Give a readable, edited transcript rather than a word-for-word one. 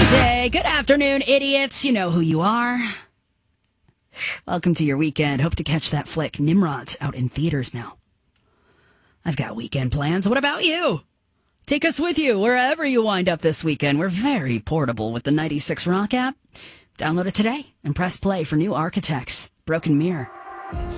day. Good afternoon, idiots. You know who you are. Welcome to your weekend. Hope to catch that flick. Nimrod's out in theaters now. I've got weekend plans. What about you? Take us with you wherever you wind up this weekend. We're very portable with the 96 Rock app. Download it today and press play for New Architects, Broken Mirror.